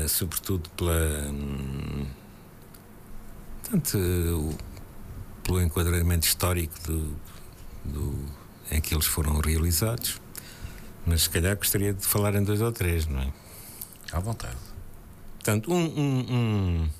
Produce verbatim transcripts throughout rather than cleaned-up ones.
sobretudo pela hum, tanto uh, pelo enquadramento histórico do, do, em que eles foram realizados, mas se calhar gostaria de falar em dois ou três, não é? À vontade. Portanto, um, um, um,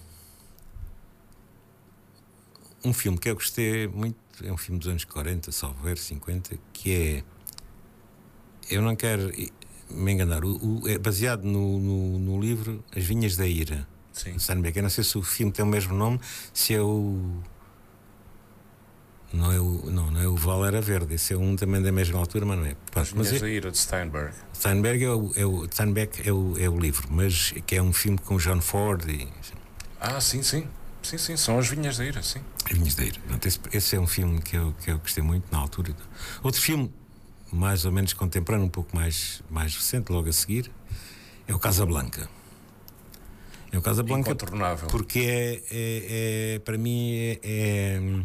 um filme que eu gostei muito é um filme dos anos quarenta, salvo ver, cinquenta, que é, eu não quero me enganar, o, o, é baseado no, no, no livro As Vinhas da Ira. Sim. Steinbeck. Eu não sei se o filme tem o mesmo nome, se é o não é o não, não é o Valera Verde, esse é um também da mesma altura, mas não é. As Vinhas mas da é, Ira de Steinberg. Steinberg é o, é o Steinbeck é o, é o livro, mas que é um filme com o John Ford e, Ah, sim, sim. Sim, sim, são As Vinhas da Ira, sim. As Vinhas da Ira. Portanto, esse, esse é um filme que eu, que eu gostei muito na altura. Outro filme mais ou menos contemporâneo, um pouco mais, mais recente, logo a seguir, é o Casablanca. É o Casablanca porque é, é, é para mim é, é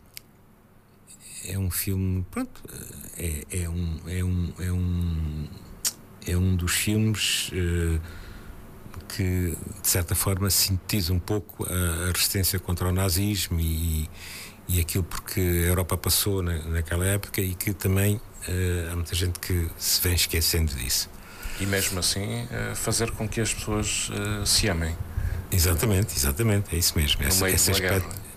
é um filme, pronto, é, é um é um é um é um dos filmes uh, que de certa forma sintetiza um pouco a, a resistência contra o nazismo e, e aquilo porque a Europa passou na, naquela época e que também uh, há muita gente que se vem esquecendo disso. E mesmo assim uh, fazer com que as pessoas uh, se amem. Exatamente, exatamente, é isso mesmo. No esse, meio esse de uma aspecto. guerra.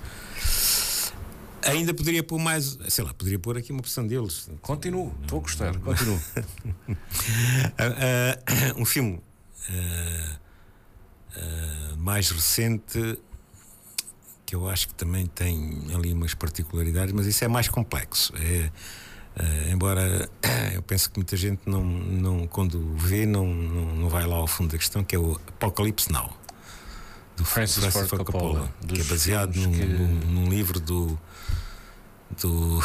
Ainda poderia pôr mais, sei lá, poderia pôr aqui uma opção deles. Continuo, estou a gostar, continuo. uh, uh, um filme uh, uh, mais recente que eu acho que também tem ali umas particularidades, mas isso é mais complexo. É, uh, embora eu penso que muita gente não, não quando vê não, não, não vai lá ao fundo da questão, que é o Apocalipse Now, do Francis, Francis Ford Coppola, Coppola que é baseado num, que... num, num livro do do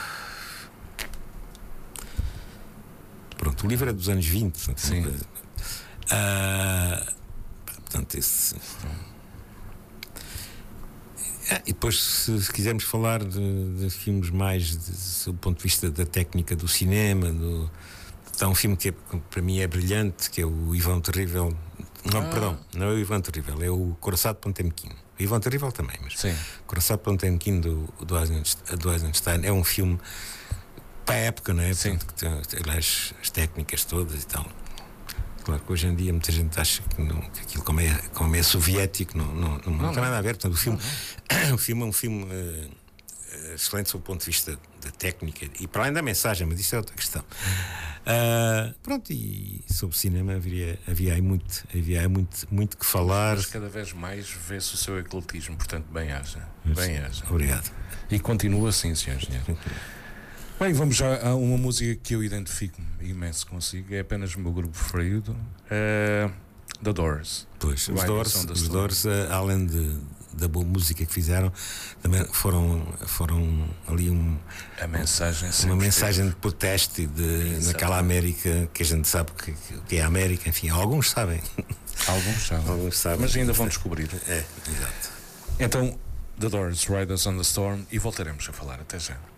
pronto, o livro é dos anos vinte. Sim. Uh, portanto, esse ah, e depois se, se quisermos falar de, de filmes mais de, do ponto de vista da técnica do cinema, do, está um filme que é, para mim é brilhante, que é o Ivan Terrível. Não, ah. perdão, não é o Ivan Terrível, é o Coraçado de Potemkin. O Ivan Terrível também, mas Sim. Coraçado de Potemkin do, do, Eisenstein, do Eisenstein é um filme para a época, não é? Sim. Portanto, que tem as, as técnicas todas e tal. Claro que hoje em dia muita gente acha que, não, que aquilo como é, como é soviético não, não, não, não, não tem nada a ver. Portanto, o filme, não, não. o filme é um filme uh, excelente sob o ponto de vista da técnica e para além da mensagem, mas isso é outra questão. Uh, pronto, e sobre cinema havia, havia aí muito, havia aí muito, muito que falar. Mas cada vez mais vê-se o seu ecletismo, portanto, bem haja. Bem haja. Obrigado. E continua assim, senhor engenheiro. Bem, vamos já a uma música que eu identifico imenso consigo, é apenas o meu grupo preferido, uh, The Doors. Pois, os Doors, os Doors, uh, além de, da boa música que fizeram, também foram, foram ali um, a mensagem uma mensagem de protesto e de, naquela América que a gente sabe que, que é a América, enfim, alguns sabem. Alguns sabem. Alguns sabem. Mas ainda vão descobrir. É, exato. Então, The Doors, Riders on the Storm, e voltaremos a falar. Até já.